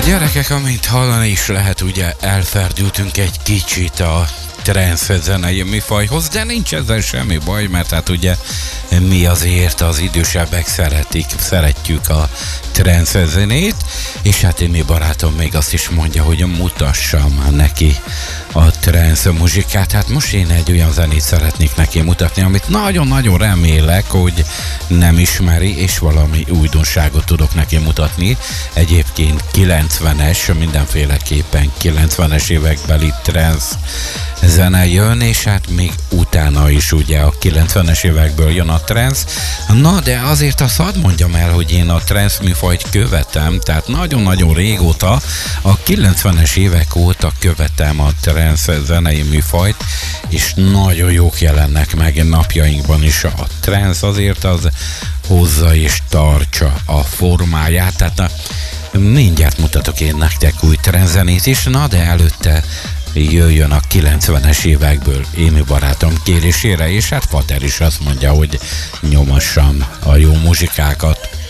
Gyerekek, amint hallani is lehet, ugye elferdültünk egy kicsit a trance zenei műfajhoz, de nincs ezzel semmi baj, mert hát ugye mi azért az idősebbek szeretjük a trance zenét, és hát én mi barátom még azt is mondja, hogy mutassam neki a trance muzsikát. Hát most én egy olyan zenét szeretnék neki mutatni, amit nagyon-nagyon remélek, hogy nem ismeri, és valami újdonságot tudok neki mutatni. Egyébként 90-es, mindenféleképpen 90-es évekbeli trance zene jön, és hát még utána is ugye a 90-es évekből jön a trance. Na, de azért azt hadd mondjam el, hogy én a trance műfajt követem, tehát nagyon-nagyon régóta, a 90-es évek óta követem a trance zenei műfajt, és nagyon jók jelennek meg napjainkban is. A trance azért az hozza és tartsa a formáját, tehát mindjárt mutatok én nektek új trance zenét is, na de előtte jöjjön a 90-es évekből Émi barátom kérésére, és hát Pater is azt mondja, hogy nyomassam a jó muzsikákat.